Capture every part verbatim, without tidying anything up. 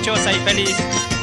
dichosa y feliz.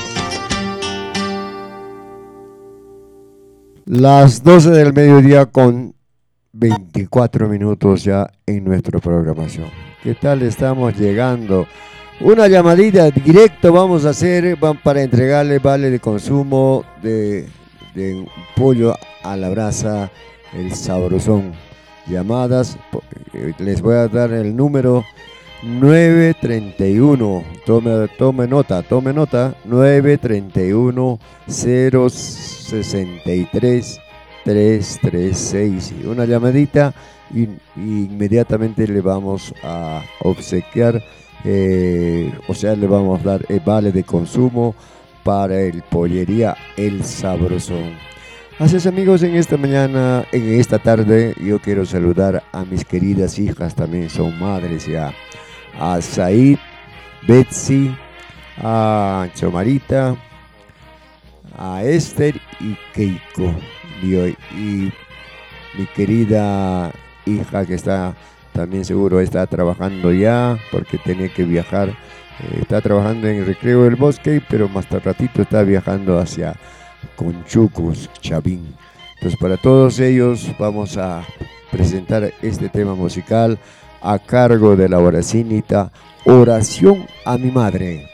Las doce del mediodía con veinticuatro minutos ya en nuestra programación. ¿Qué tal estamos llegando? Una llamadita directo vamos a hacer para entregarle vale de consumo de, de pollo a la brasa, el sabrosón. Llamadas, les voy a dar el número nueve treinta y uno, tome, tome nota, tome nota, nueve treinta y uno, cero sesenta y tres, trescientos treinta y seis. Una llamadita y, y inmediatamente le vamos a obsequiar, eh, o sea, le vamos a dar el vale de consumo para el pollería El Sabrosón. Así es, amigos, en esta mañana, en esta tarde, yo quiero saludar a mis queridas hijas, también son madres ya. A Said, Betsy, a Chomarita, a Esther y Keiko, y, y mi querida hija que está también seguro está trabajando ya porque tenía que viajar, eh, está trabajando en el Recreo del Bosque, pero más tarde ratito está viajando hacia Conchucos, Chavín. Entonces para todos ellos vamos a presentar este tema musical a cargo de la oracinita Oración a mi Madre.